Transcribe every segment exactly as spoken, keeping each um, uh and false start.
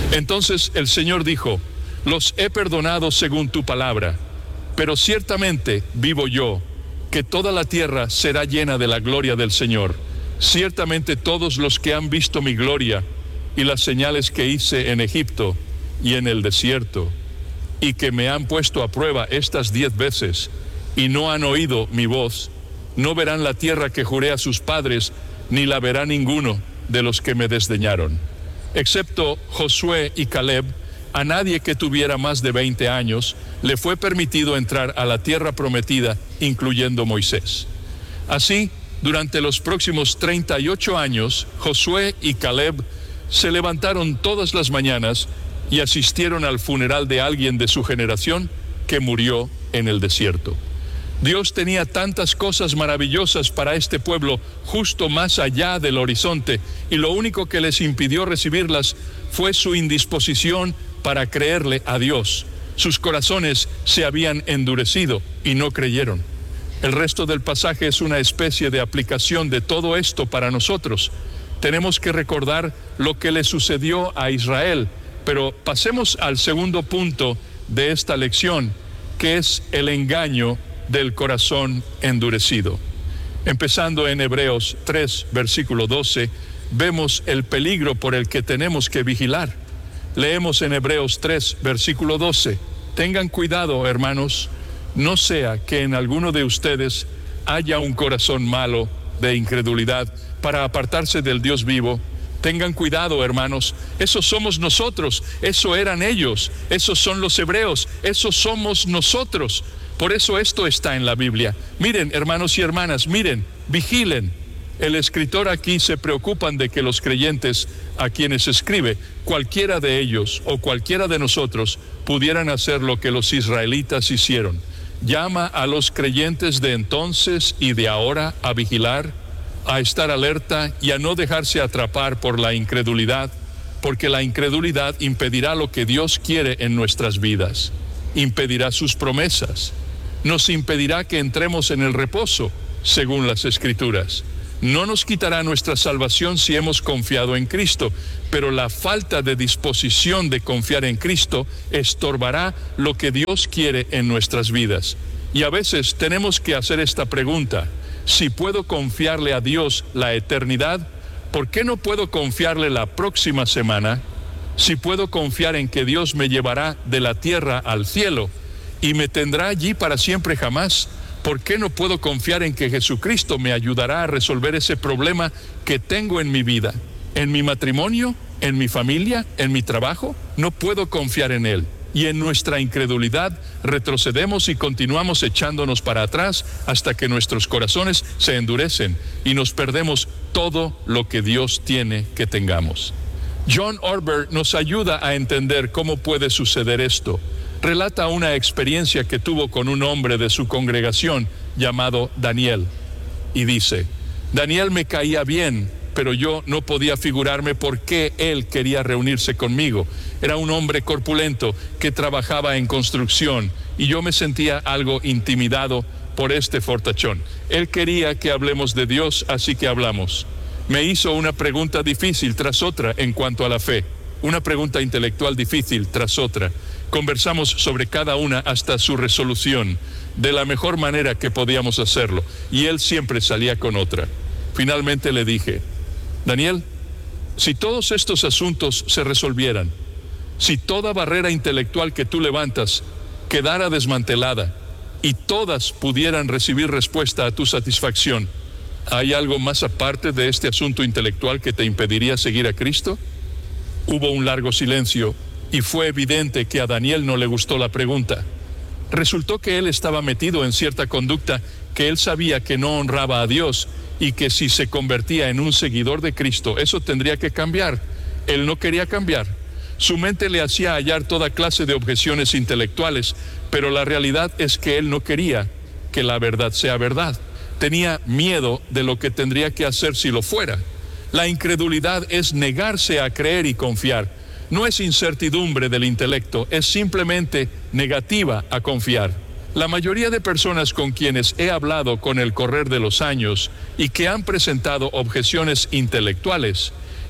Entonces el Señor dijo: los he perdonado según tu palabra, pero ciertamente vivo yo, que toda la tierra será llena de la gloria del Señor. Ciertamente todos los que han visto mi gloria y las señales que hice en Egipto y en el desierto, y que me han puesto a prueba estas diez veces, y no han oído mi voz, no verán la tierra que juré a sus padres, ni la verá ninguno de los que me desdeñaron. Excepto Josué y Caleb, a nadie que tuviera más de veinte años le fue permitido entrar a la tierra prometida, incluyendo Moisés. Así, durante los próximos treinta y ocho años, Josué y Caleb se levantaron todas las mañanas y asistieron al funeral de alguien de su generación que murió en el desierto. Dios tenía tantas cosas maravillosas para este pueblo justo más allá del horizonte, y lo único que les impidió recibirlas fue su indisposición para creerle a Dios. Sus corazones se habían endurecido y no creyeron. El resto del pasaje es una especie de aplicación de todo esto para nosotros. Tenemos que recordar lo que le sucedió a Israel, pero pasemos al segundo punto de esta lección, que es el engaño del corazón endurecido. Empezando en Hebreos tres, versículo doce, vemos el peligro por el que tenemos que vigilar. Leemos en Hebreos tres, versículo doce: tengan cuidado, hermanos, no sea que en alguno de ustedes haya un corazón malo de incredulidad para apartarse del Dios vivo. Tengan cuidado, hermanos, esos somos nosotros, eso eran ellos, esos son los hebreos, esos somos nosotros. Por eso esto está en la Biblia. Miren, hermanos y hermanas, miren, vigilen. El escritor aquí se preocupan de que los creyentes a quienes escribe, cualquiera de ellos o cualquiera de nosotros, pudieran hacer lo que los israelitas hicieron. Llama a los creyentes de entonces y de ahora a vigilar, a estar alerta y a no dejarse atrapar por la incredulidad, porque la incredulidad impedirá lo que Dios quiere en nuestras vidas, impedirá sus promesas, nos impedirá que entremos en el reposo, según las Escrituras. No nos quitará nuestra salvación si hemos confiado en Cristo, pero la falta de disposición de confiar en Cristo estorbará lo que Dios quiere en nuestras vidas. Y a veces tenemos que hacer esta pregunta: si puedo confiarle a Dios la eternidad, ¿por qué no puedo confiarle la próxima semana? Si puedo confiar en que Dios me llevará de la tierra al cielo y me tendrá allí para siempre jamás, ¿por qué no puedo confiar en que Jesucristo me ayudará a resolver ese problema que tengo en mi vida, en mi matrimonio, en mi familia, en mi trabajo? No puedo confiar en Él. Y en nuestra incredulidad retrocedemos y continuamos echándonos para atrás hasta que nuestros corazones se endurecen y nos perdemos todo lo que Dios tiene que tengamos. John Ortberg nos ayuda a entender cómo puede suceder esto. Relata una experiencia que tuvo con un hombre de su congregación llamado Daniel. Y dice: Daniel me caía bien, pero yo no podía figurarme por qué él quería reunirse conmigo. Era un hombre corpulento que trabajaba en construcción y yo me sentía algo intimidado por este fortachón. Él quería que hablemos de Dios, así que hablamos. Me hizo una pregunta difícil tras otra en cuanto a la fe, una pregunta intelectual difícil tras otra. Conversamos sobre cada una hasta su resolución, de la mejor manera que podíamos hacerlo, y él siempre salía con otra. Finalmente le dije: Daniel, si todos estos asuntos se resolvieran, si toda barrera intelectual que tú levantas quedara desmantelada y todas pudieran recibir respuesta a tu satisfacción, ¿hay algo más aparte de este asunto intelectual que te impediría seguir a Cristo? Hubo un largo silencio y fue evidente que a Daniel no le gustó la pregunta. Resultó que él estaba metido en cierta conducta que él sabía que no honraba a Dios y que si se convertía en un seguidor de Cristo, eso tendría que cambiar. Él no quería cambiar. Su mente le hacía hallar toda clase de objeciones intelectuales, pero la realidad es que él no quería que la verdad sea verdad. Tenía miedo de lo que tendría que hacer si lo fuera. La incredulidad es negarse a creer y confiar. No es incertidumbre del intelecto, es simplemente negativa a confiar. La mayoría de personas con quienes he hablado con el correr de los años y que han presentado objeciones intelectuales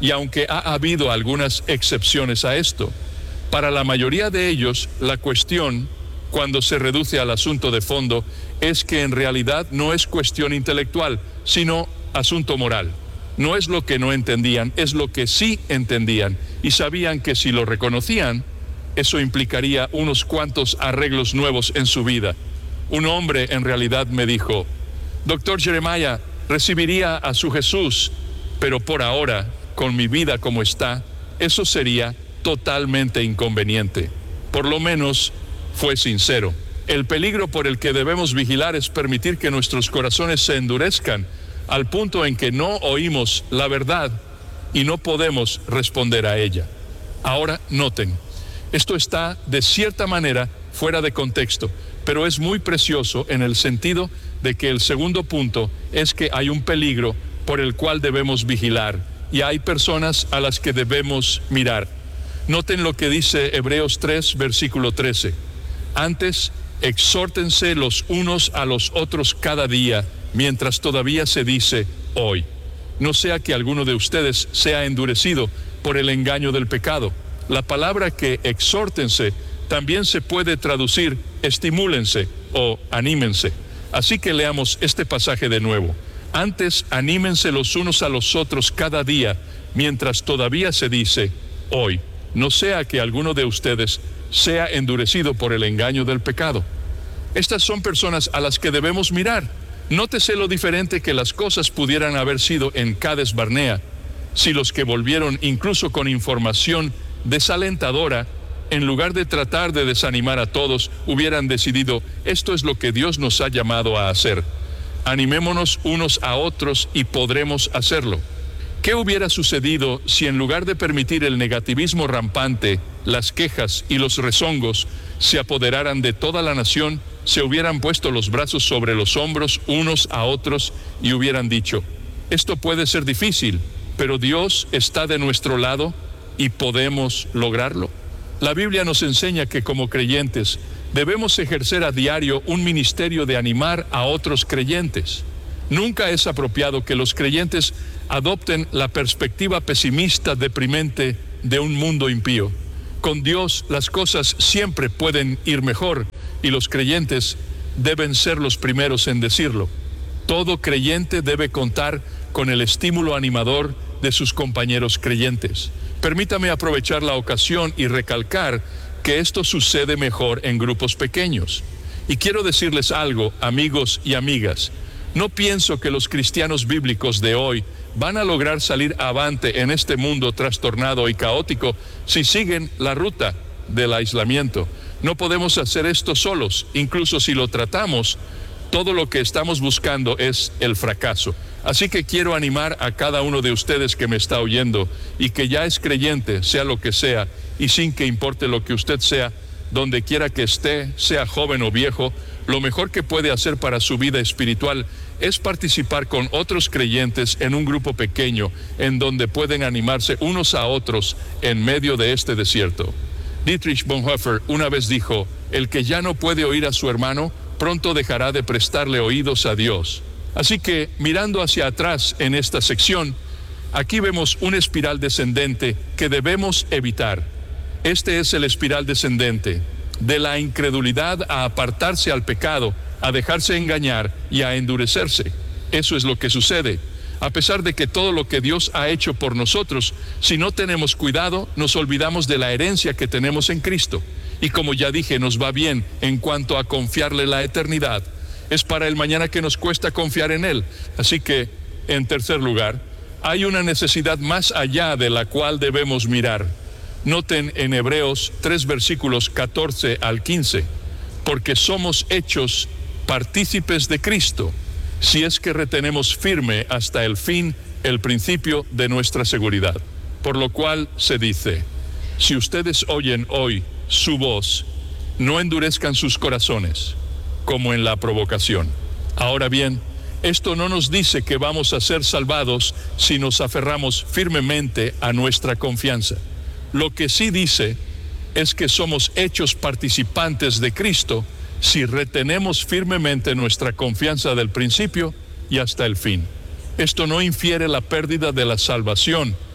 y aunque ha habido algunas excepciones a esto, para la mayoría de ellos la cuestión, cuando se reduce al asunto de fondo, es que en realidad no es cuestión intelectual, sino asunto moral. No es lo que no entendían, es lo que sí entendían, y sabían que si lo reconocían, eso implicaría unos cuantos arreglos nuevos en su vida. Un hombre en realidad me dijo: doctor Jeremiah, recibiría a su Jesús, pero por ahora, con mi vida como está, eso sería totalmente inconveniente. Por lo menos fue sincero. El peligro por el que debemos vigilar es permitir que nuestros corazones se endurezcan al punto en que no oímos la verdad y no podemos responder a ella. Ahora noten, esto está de cierta manera fuera de contexto, pero es muy precioso en el sentido de que el segundo punto es que hay un peligro por el cual debemos vigilar y hay personas a las que debemos mirar. Noten lo que dice Hebreos tres, versículo trece. Antes, exhórtense los unos a los otros cada día, mientras todavía se dice hoy. No sea que alguno de ustedes sea endurecido por el engaño del pecado. La palabra que exhórtense también se puede traducir estimúlense o anímense. Así que leamos este pasaje de nuevo. Antes, anímense los unos a los otros cada día, mientras todavía se dice hoy. No sea que alguno de ustedes sea endurecido por el engaño del pecado. Estas son personas a las que debemos mirar. Nótese lo diferente que las cosas pudieran haber sido en Cades Barnea, si los que volvieron incluso con información desalentadora, en lugar de tratar de desanimar a todos, hubieran decidido: esto es lo que Dios nos ha llamado a hacer. Animémonos unos a otros y podremos hacerlo. ¿Qué hubiera sucedido si en lugar de permitir el negativismo rampante, las quejas y los rezongos se apoderaran de toda la nación, se hubieran puesto los brazos sobre los hombros unos a otros y hubieran dicho: esto puede ser difícil, pero Dios está de nuestro lado y podemos lograrlo? La Biblia nos enseña que como creyentes debemos ejercer a diario un ministerio de animar a otros creyentes. Nunca es apropiado que los creyentes adopten la perspectiva pesimista, deprimente de un mundo impío. Con Dios las cosas siempre pueden ir mejor y los creyentes deben ser los primeros en decirlo. Todo creyente debe contar con el estímulo animador de sus compañeros creyentes. Permítame aprovechar la ocasión y recalcar que esto sucede mejor en grupos pequeños. Y quiero decirles algo, amigos y amigas. No pienso que los cristianos bíblicos de hoy van a lograr salir avante en este mundo trastornado y caótico si siguen la ruta del aislamiento. No podemos hacer esto solos. Incluso si lo tratamos, todo lo que estamos buscando es el fracaso. Así que quiero animar a cada uno de ustedes que me está oyendo y que ya es creyente, sea lo que sea, y sin que importe lo que usted sea, donde quiera que esté, sea joven o viejo, lo mejor que puede hacer para su vida espiritual es participar con otros creyentes en un grupo pequeño en donde pueden animarse unos a otros en medio de este desierto. Dietrich Bonhoeffer una vez dijo: el que ya no puede oír a su hermano, pronto dejará de prestarle oídos a Dios. Así que, mirando hacia atrás en esta sección, aquí vemos una espiral descendente que debemos evitar. Este es el espiral descendente, de la incredulidad a apartarse al pecado, a dejarse engañar y a endurecerse. Eso es lo que sucede. A pesar de que todo lo que Dios ha hecho por nosotros, si no tenemos cuidado, nos olvidamos de la herencia que tenemos en Cristo. Y como ya dije, nos va bien en cuanto a confiarle la eternidad. Es para el mañana que nos cuesta confiar en Él. Así que, en tercer lugar, hay una necesidad más allá de la cual debemos mirar. Noten en Hebreos tres versículos catorce al quince, porque somos hechos partícipes de Cristo, si es que retenemos firme hasta el fin el principio de nuestra seguridad. Por lo cual se dice: si ustedes oyen hoy su voz, no endurezcan sus corazones, como en la provocación. Ahora bien, esto no nos dice que vamos a ser salvados si nos aferramos firmemente a nuestra confianza. Lo que sí dice es que somos hechos participantes de Cristo si retenemos firmemente nuestra confianza del principio y hasta el fin. Esto no infiere la pérdida de la salvación,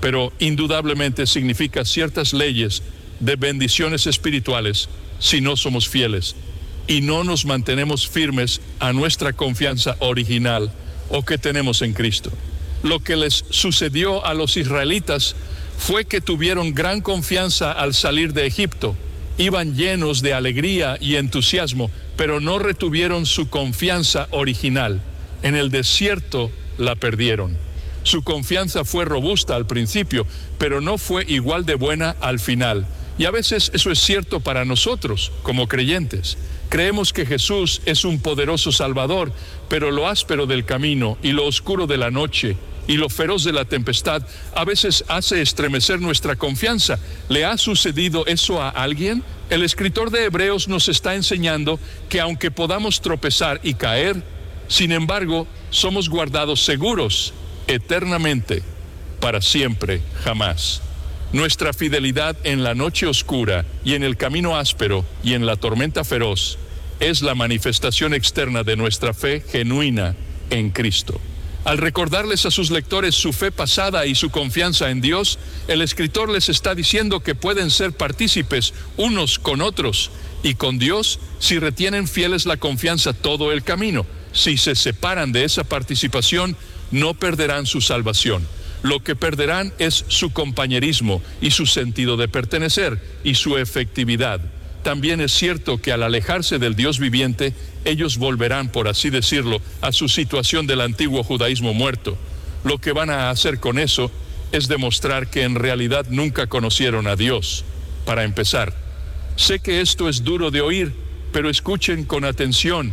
pero indudablemente significa ciertas leyes de bendiciones espirituales si no somos fieles y no nos mantenemos firmes a nuestra confianza original o que tenemos en Cristo. Lo que les sucedió a los israelitas fue que tuvieron gran confianza al salir de Egipto. Iban llenos de alegría y entusiasmo, pero no retuvieron su confianza original. En el desierto la perdieron. Su confianza fue robusta al principio, pero no fue igual de buena al final. Y a veces eso es cierto para nosotros, como creyentes. Creemos que Jesús es un poderoso Salvador, pero lo áspero del camino y lo oscuro de la noche y lo feroz de la tempestad a veces hace estremecer nuestra confianza. ¿Le ha sucedido eso a alguien? El escritor de Hebreos nos está enseñando que aunque podamos tropezar y caer, sin embargo, somos guardados seguros eternamente, para siempre, jamás. Nuestra fidelidad en la noche oscura y en el camino áspero y en la tormenta feroz es la manifestación externa de nuestra fe genuina en Cristo. Al recordarles a sus lectores su fe pasada y su confianza en Dios, el escritor les está diciendo que pueden ser partícipes unos con otros y con Dios si retienen fieles la confianza todo el camino. Si se separan de esa participación, no perderán su salvación. Lo que perderán es su compañerismo y su sentido de pertenecer y su efectividad. También es cierto que al alejarse del Dios viviente, ellos volverán, por así decirlo, a su situación del antiguo judaísmo muerto. Lo que van a hacer con eso es demostrar que en realidad nunca conocieron a Dios. Para empezar, sé que esto es duro de oír, pero escuchen con atención.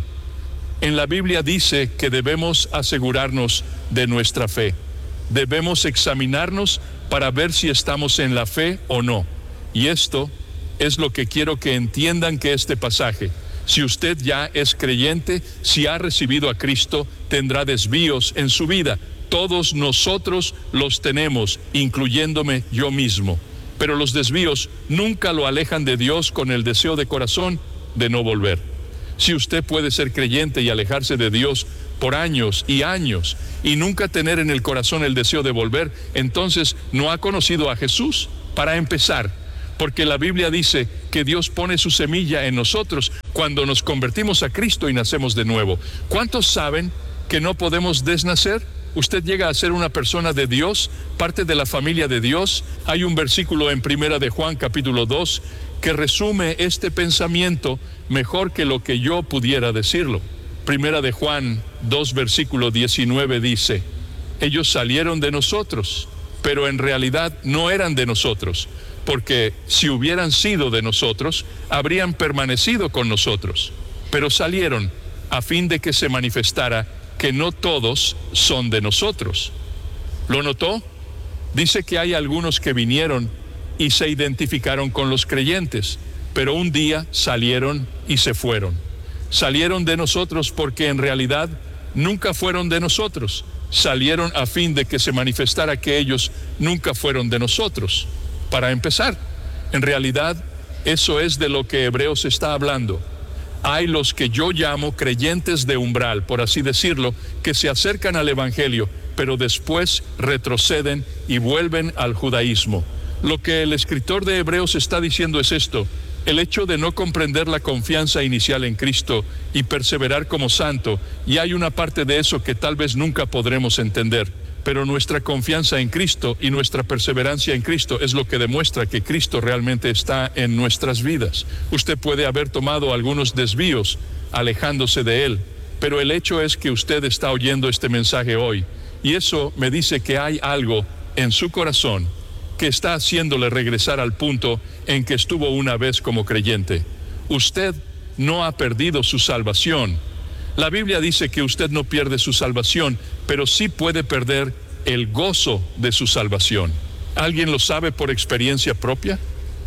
En la Biblia dice que debemos asegurarnos de nuestra fe. Debemos examinarnos para ver si estamos en la fe o no. Y esto es lo que quiero que entiendan que este pasaje, si usted ya es creyente, si ha recibido a Cristo, tendrá desvíos en su vida. Todos nosotros los tenemos, incluyéndome yo mismo. Pero los desvíos nunca lo alejan de Dios con el deseo de corazón de no volver. Si usted puede ser creyente y alejarse de Dios por años y años y nunca tener en el corazón el deseo de volver, entonces no ha conocido a Jesús. Para empezar, porque la Biblia dice que Dios pone su semilla en nosotros cuando nos convertimos a Cristo y nacemos de nuevo. ¿Cuántos saben que no podemos desnacer? Usted llega a ser una persona de Dios, parte de la familia de Dios. Hay un versículo en Primera de Juan capítulo dos que resume este pensamiento mejor que lo que yo pudiera decirlo. Primera de Juan dos versículo diecinueve dice: ellos salieron de nosotros, pero en realidad no eran de nosotros, porque si hubieran sido de nosotros, habrían permanecido con nosotros. Pero salieron a fin de que se manifestara que no todos son de nosotros. ¿Lo notó? Dice que hay algunos que vinieron y se identificaron con los creyentes, pero un día salieron y se fueron. Salieron de nosotros porque en realidad nunca fueron de nosotros. Salieron a fin de que se manifestara que ellos nunca fueron de nosotros. Para empezar, en realidad eso es de lo que Hebreos está hablando. Hay los que yo llamo creyentes de umbral, por así decirlo, que se acercan al Evangelio, pero después retroceden y vuelven al judaísmo. Lo que el escritor de Hebreos está diciendo es esto: el hecho de no comprender la confianza inicial en Cristo y perseverar como santo, y hay una parte de eso que tal vez nunca podremos entender, pero nuestra confianza en Cristo y nuestra perseverancia en Cristo es lo que demuestra que Cristo realmente está en nuestras vidas. Usted puede haber tomado algunos desvíos alejándose de Él, pero el hecho es que usted está oyendo este mensaje hoy, y eso me dice que hay algo en su corazón que está haciéndole regresar al punto en que estuvo una vez como creyente. Usted no ha perdido su salvación. La Biblia dice que usted no pierde su salvación, pero sí puede perder el gozo de su salvación. ¿Alguien lo sabe por experiencia propia?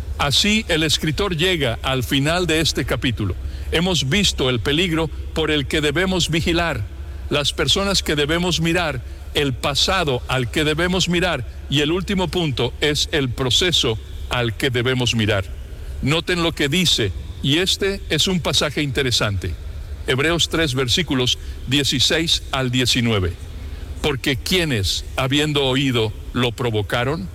Así el escritor llega al final de este capítulo. Hemos visto el peligro por el que debemos vigilar, las personas que debemos mirar, el pasado al que debemos mirar, y el último punto es el proceso al que debemos mirar. Noten lo que dice, y este es un pasaje interesante. Hebreos tres versículos dieciséis al diecinueve. Porque quienes, habiendo oído, lo provocaron,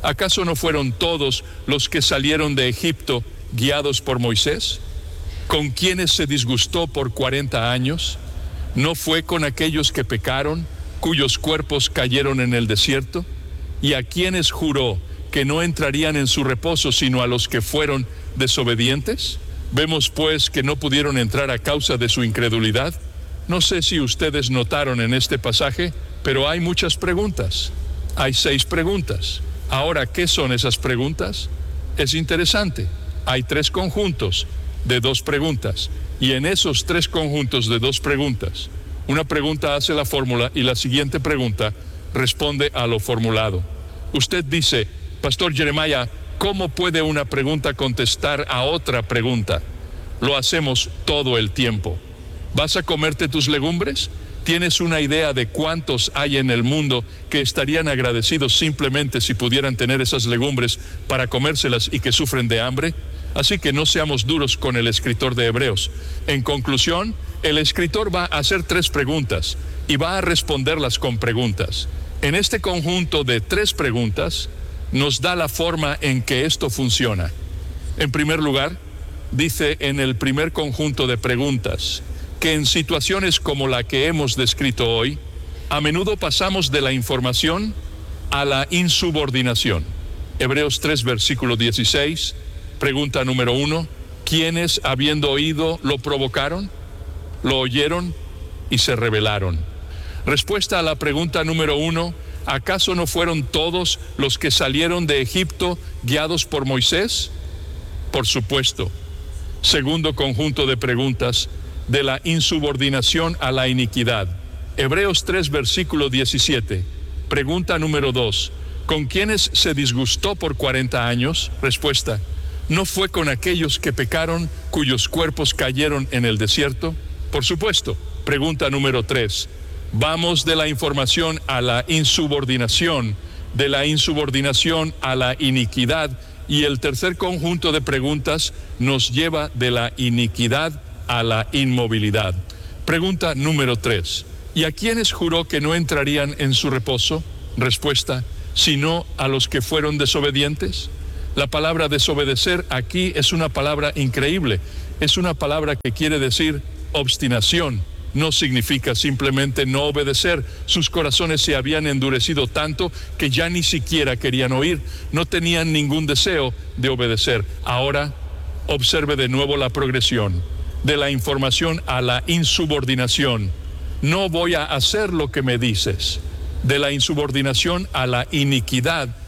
¿Acaso no fueron todos los que salieron de Egipto guiados por Moisés? ¿Con quienes se disgustó por cuarenta años? ¿No fue con aquellos que pecaron, cuyos cuerpos cayeron en el desierto? ¿Y a quienes juró que no entrarían en su reposo sino a los que fueron desobedientes? Vemos pues que no pudieron entrar a causa de su incredulidad. No sé si ustedes notaron en este pasaje, pero hay muchas preguntas. Hay seis preguntas. Ahora, ¿qué son esas preguntas? Es interesante. Hay tres conjuntos de dos preguntas. Y en esos tres conjuntos de dos preguntas, una pregunta hace la fórmula y la siguiente pregunta responde a lo formulado. Usted dice, Pastor Jeremiah, ¿cómo puede una pregunta contestar a otra pregunta? Lo hacemos todo el tiempo. ¿Vas a comerte tus legumbres? ¿Tienes una idea de cuántos hay en el mundo que estarían agradecidos simplemente si pudieran tener esas legumbres para comérselas y que sufren de hambre? Así que no seamos duros con el escritor de Hebreos. En conclusión, el escritor va a hacer tres preguntas y va a responderlas con preguntas. En este conjunto de tres preguntas nos da la forma en que esto funciona. En primer lugar, dice en el primer conjunto de preguntas que en situaciones como la que hemos descrito hoy, a menudo pasamos de la información a la insubordinación. Hebreos tres, versículo dieciséis, pregunta número uno, ¿quiénes habiendo oído lo provocaron? Lo oyeron y se rebelaron. Respuesta a la pregunta número uno, ¿acaso no fueron todos los que salieron de Egipto guiados por Moisés? Por supuesto. Segundo conjunto de preguntas, de la insubordinación a la iniquidad. Hebreos tres, versículo diecisiete. Pregunta número dos, ¿con quiénes se disgustó por cuarenta años? Respuesta, ¿no fue con aquellos que pecaron, cuyos cuerpos cayeron en el desierto? Por supuesto. Pregunta número tres, vamos de la información a la insubordinación, de la insubordinación a la iniquidad, y el tercer conjunto de preguntas nos lleva de la iniquidad a la inmovilidad. Pregunta número tres, ¿y a quiénes juró que no entrarían en su reposo? Respuesta, sino a los que fueron desobedientes. La palabra desobedecer aquí es una palabra increíble. Es una palabra que quiere decir obstinación. No significa simplemente no obedecer. Sus corazones se habían endurecido tanto que ya ni siquiera querían oír. No tenían ningún deseo de obedecer. Ahora, observe de nuevo la progresión de la información a la insubordinación. No voy a hacer lo que me dices. De la insubordinación a la iniquidad.